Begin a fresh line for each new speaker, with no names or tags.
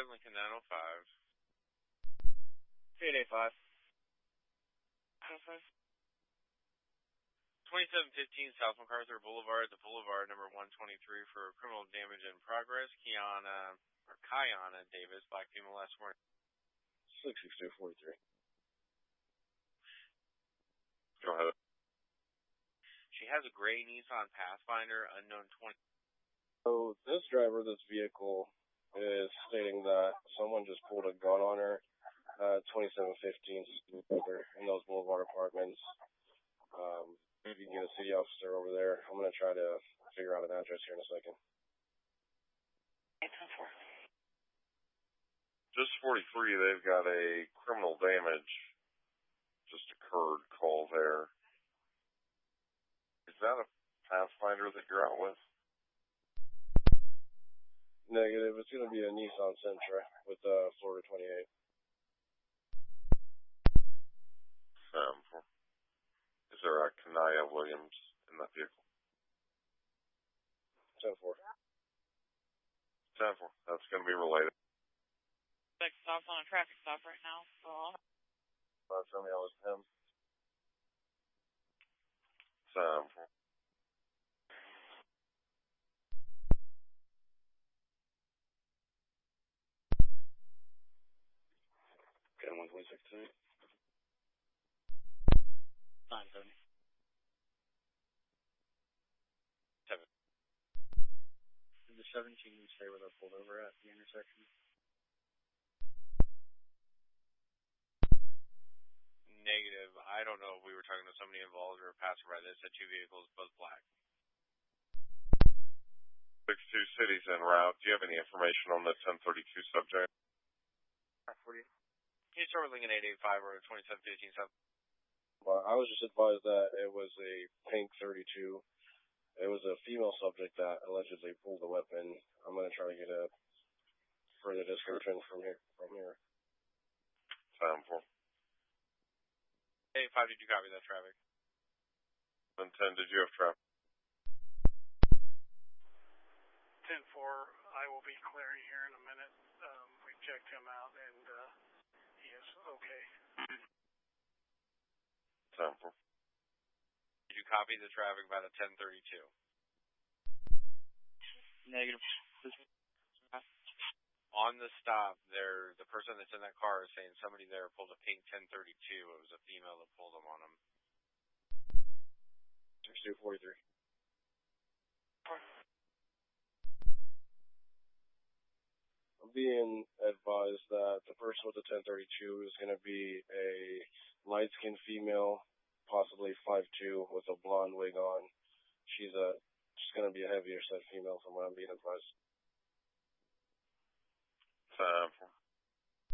Lincoln 905.
885.
2715 South MacArthur Boulevard, the Boulevard number 123 for criminal damage in progress. Kiana Davis, black female, last morning.
66243.
Go ahead.
She has a gray Nissan Pathfinder, unknown 20.
So this driver of this vehicle is stating that someone just pulled a gun on her, 2715 in those Boulevard apartments. If you can get a city officer over there, I'm going to try to figure out an address here in a second.
810-4.
Just 43, they've got a criminal damage just occurred call there. Is that a Pathfinder that you're out with?
Negative. It's going to be a Nissan Sentra with Florida 28.
Is there a Kanaya Williams in that vehicle?
10-4.
10-4. That's going to be related.
Stops on a traffic stop right now, so
Tell me I was him.
10-4.
Okay, 126 tonight. 970.
7.
Did the 17 say where they're pulled over at the intersection?
Negative. I don't know if we were talking to somebody involved or a passerby. They said 2 vehicles, both black.
62 cities en route. Do you have any information on the 1032 subject?
40.
Can you start with Lincoln 885 or 2715 South?
Well, I was just advised that it was a pink 32. It was a female subject that allegedly pulled a weapon. I'm going to try to get a further description from here.
10-4.
885, did you copy that traffic?
10, did you have traffic?
10-4, I will be clearing here in a minute. We checked him out, and he is okay.
10-4.
Did you copy the traffic by the 1032?
negative.
On the stop, the person that's in that car is saying somebody there pulled a pink 1032. It was a female that pulled them on him.
6243. I'm being advised that the person with the 1032 is going to be a light-skinned female, possibly 5'2", with a blonde wig on. She's going to be a heavier set female from what I'm being advised.
10-4.